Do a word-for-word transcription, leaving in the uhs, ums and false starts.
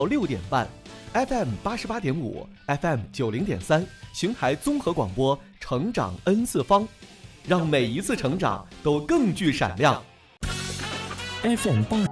六点半 ，F M 八十八点五 ，F M 九零点三，邢台综合广播，成长 N 次方，让每一次成长都更具闪亮。 F M 八